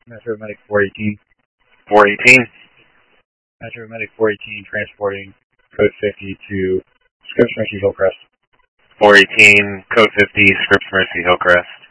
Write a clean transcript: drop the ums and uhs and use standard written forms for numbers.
Metro Medic 418. 418. Metro Medic 418 transporting code 50 to Scripps Mercy Hillcrest. 418, code 50, Scripps Mercy Hillcrest.